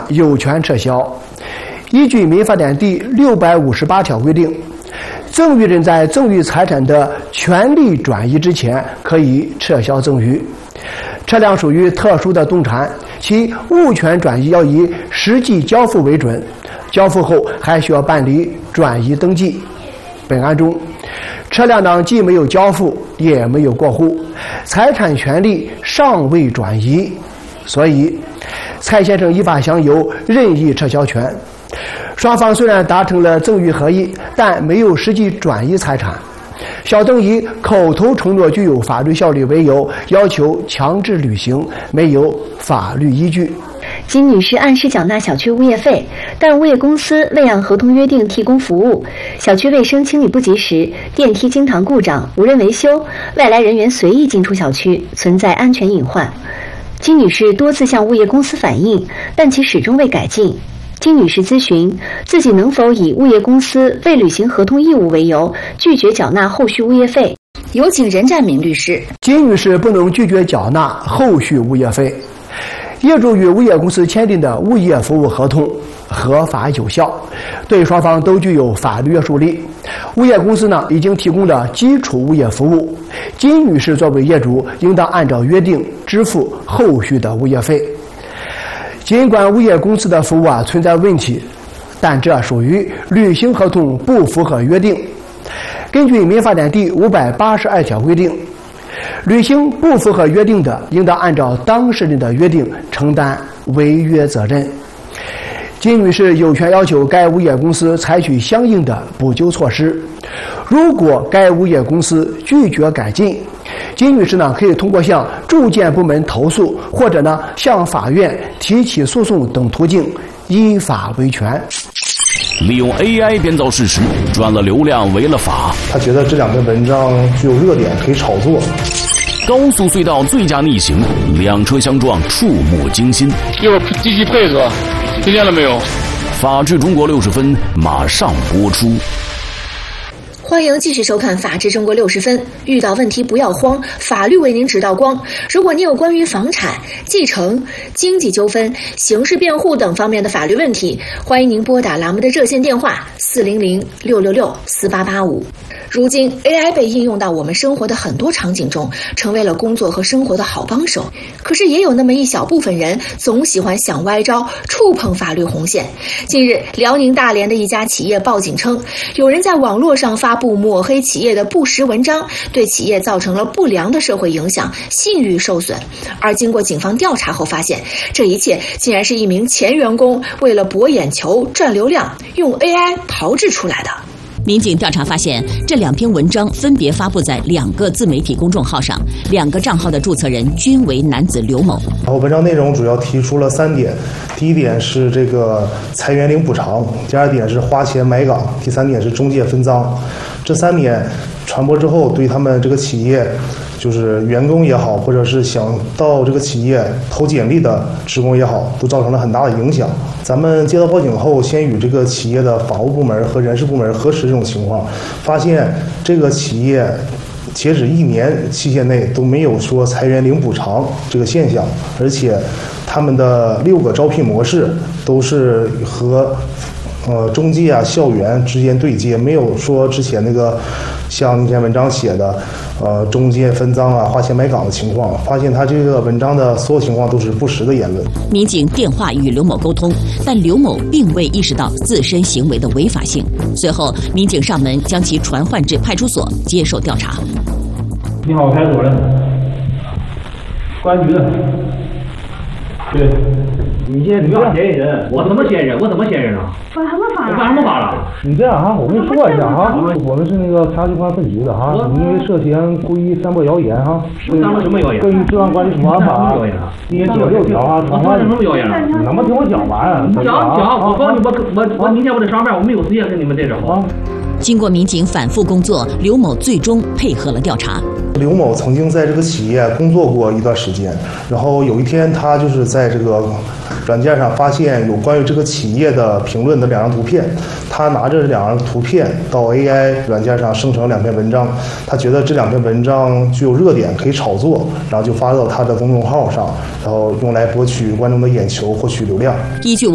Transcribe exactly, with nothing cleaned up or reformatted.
有权撤销。依据民法典第六百五十八条规定，赠与人在赠与财产的权利转移之前，可以撤销赠与。车辆属于特殊的动产，其物权转移要以实际交付为准，交付后还需要办理转移登记。本案中，车辆呢既没有交付，也没有过户，财产权利尚未转移，所以蔡先生依法享有任意撤销权。双方虽然达成了赠与合意，但没有实际转移财产。小邓以口头承诺具有法律效力为由，要求强制履行，没有法律依据。 金女士按时缴纳小区物业费，但物业公司未按合同约定提供服务，小区卫生清理不及时，电梯经常故障，无人维修，外来人员随意进出小区，存在安全隐患。金女士多次向物业公司反映，但其始终未改进。金女士咨询自己能否以物业公司未履行合同义务为由，拒绝缴纳后续物业费。有请任占明律师。 金女士不能拒绝缴纳后续物业费。业主与物业公司签订的物业服务合同合法有效，对双方都具有法律约束力。物业公司呢已经提供了基础物业服务，金女士作为业主，应当按照约定支付后续的物业费。尽管物业公司的服务啊存在问题，但这属于履行合同不符合约定。根据民法典第五百八十二条规定，履行不符合约定的，应当按照当事人的约定承担违约责任。金女士有权要求该物业公司采取相应的补救措施。如果该物业公司拒绝改进，金女士呢可以通过向住建部门投诉，或者呢向法院提起诉讼等途径依法维权。 利用 A I 编造事实，赚了流量，违了法。 他觉得这两篇文章具有热点，可以炒作。 高速隧道醉驾逆行，两车相撞，触目惊心。 一会儿继续配合，听见了没有？ 法治中国六十分马上播出。 欢迎继续收看《法治中国六十分》，遇到问题不要慌，法律为您指道光。如果你有关于房产、继承、经济纠纷、刑事辩护等方面的法律问题，欢迎您拨打栏目的热线电话四零零六六六四八八五。如今 A I 被应用到我们生活的很多场景中，成为了工作和生活的好帮手。可是也有那么一小部分人总喜欢想歪招，触碰法律红线。近日，辽宁大连的一家企业报警称，有人在网络上发布抹黑企业的不实文章，对企业造成了不良的社会影响，信誉受损。而经过警方调查后发现，这一切竟然是一名前员工为了博眼球、赚流量，用 A I 炮制出来的。 民警调查发现，这两篇文章分别发布在两个自媒体公众号上，两个账号的注册人均为男子刘某。 然后文章内容主要提出了三点：第一点是这个裁员领补偿，第二点是花钱买岗，第三点是中介分赃。这三点传播之后，对他们这个企业，就是员工也好，或者是想到这个企业投简历的职工也好，都造成了很大的影响。咱们接到报警后，先与这个企业的法务部门和人事部门核实这种情况，发现这个企业截止一年期限内都没有说裁员领补偿这个现象，而且他们的六个招聘模式都是和呃，中介啊、校园之间对接，没有说之前那个像那篇文章写的，呃，中介分赃啊、花钱买岗的情况。发现他这个文章的所有情况都是不实的言论。 民警电话与刘某沟通，但刘某并未意识到自身行为的违法性。随后，民警上门将其传唤至派出所接受调查。 你好，派出所的，公安局的。对，你现在你不要嫌疑人，我怎么嫌疑人？我怎么嫌疑人啊？ 犯什么法？ 我犯什么法了？ 你这样哈，我跟你说一下哈，我们是那个查局法分局的哈，你因为涉嫌故意散播谣言哈， 散播什么谣言？ 根据治安管理处罚法第九十六条啊， 我说什么谣言了？ 你能不能听我讲完？ 讲讲，我告诉你，我我我明天我得上班，我没有时间跟你们这种啊。 经过民警反复工作，刘某最终配合了调查。 刘某曾经在这个企业工作过一段时间，然后有一天他就是在这个软件上发现有关于这个企业的评论的两张图片，他拿着两张图片到 A I 软件上生成了两篇文章，他觉得这两篇文章具有热点，可以炒作，然后就发到他的公众号上，然后用来博取观众的眼球，获取流量。 依据